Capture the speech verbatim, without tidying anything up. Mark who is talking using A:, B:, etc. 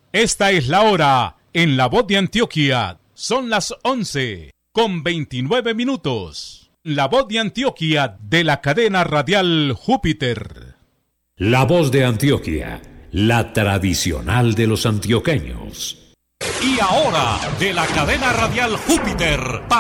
A: Esta es la hora en La Voz de Antioquia. Son las once con veintinueve minutos. La Voz de Antioquia de la cadena radial Júpiter.
B: La Voz de Antioquia, la tradicional de los antioqueños.
C: Y ahora, de la cadena radial Júpiter.